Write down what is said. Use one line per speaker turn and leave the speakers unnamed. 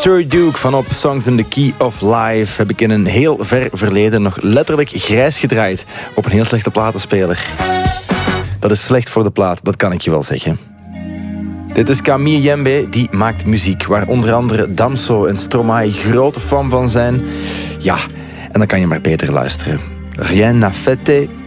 Sir Duke van op Songs in the Key of Life heb ik in een heel ver verleden nog letterlijk grijs gedraaid op een heel slechte platenspeler. Dat is slecht voor de plaat, dat kan ik je wel zeggen. Dit is Camille Jembe, die maakt muziek waar onder andere Damso en Stromae grote fan van zijn. Ja, en dan kan je maar beter luisteren. Rien n'a fêté